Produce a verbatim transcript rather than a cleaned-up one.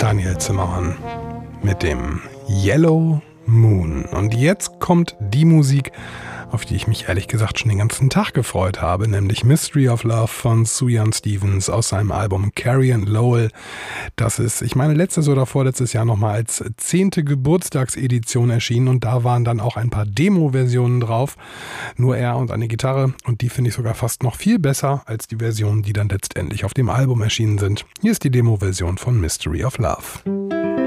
Daniel Zimmermann mit dem Yellow Moon. Und jetzt kommt die Musik, auf die ich mich ehrlich gesagt schon den ganzen Tag gefreut habe, nämlich Mystery of Love von Sufjan Stevens aus seinem Album Carrie and Lowell. Das ist, ich meine, letztes oder vorletztes Jahr nochmal als zehnte Geburtstagsedition erschienen und da waren dann auch ein paar Demo-Versionen drauf. Nur er und eine Gitarre und die finde ich sogar fast noch viel besser als die Versionen, die dann letztendlich auf dem Album erschienen sind. Hier ist die Demo-Version von Mystery of Love.